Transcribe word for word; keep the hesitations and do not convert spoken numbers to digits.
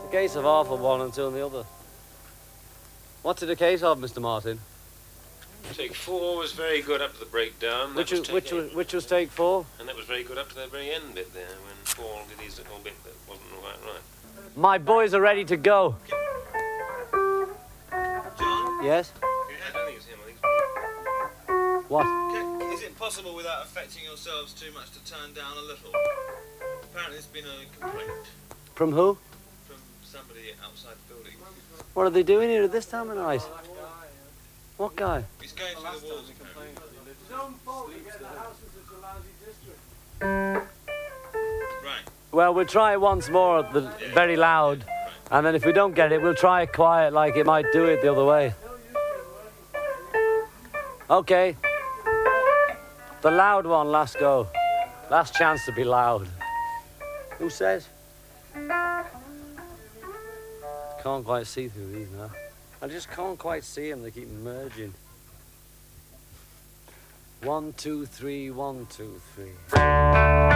Case of half of one and two on the other. What's it a case of, Mister Martin? Take four was very good up to the breakdown. Which was, was, which was which was take four? And that was very good up to the very end bit there, when Paul did his little bit that wasn't quite right. My boys are ready to go. John? Yes? I don't think it's him, I think it's What? Can, is it possible without affecting yourselves too much to turn down a little? Apparently there's been a complaint From who? from somebody outside the building. What are they doing here at this time of night? What guy? He's going through the walls apparently. Right. Well, we'll try it once more at the very loud, and then if we don't get it, we'll try it quiet like it might do it the other way. Okay. The loud one, last go. Last chance to be loud. Who says? Can't quite see through these now. I just can't quite see them, they keep merging. One, two, three, one, two, three.